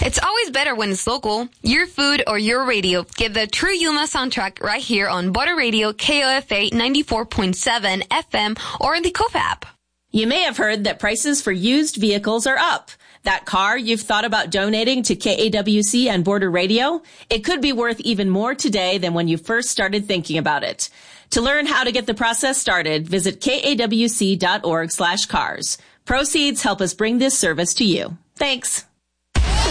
It's always better when it's local. Your food or your radio. Get the True Yuma soundtrack right here on Border Radio KOFA 94.7 FM or in the KOFA app. You may have heard that prices for used vehicles are up. That car you've thought about donating to KAWC and Border Radio, it could be worth even more today than when you first started thinking about it. To learn how to get the process started, visit kawc.org/cars. Proceeds help us bring this service to you. Thanks.